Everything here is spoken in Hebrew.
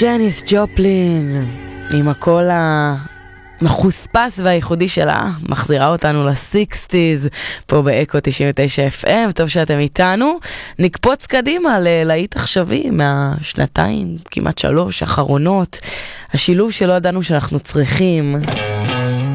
ג'ניס ג'ופלין, עם הקול המחוספס והייחודי שלה, מחזירה אותנו ל-60s, פה באקו 99 FM, טוב שאתם איתנו. נקפוץ קדימה ללהיט עכשווי מהשנתיים, כמעט 3 אחרונות, השילוב שלא ידענו שאנחנו צריכים.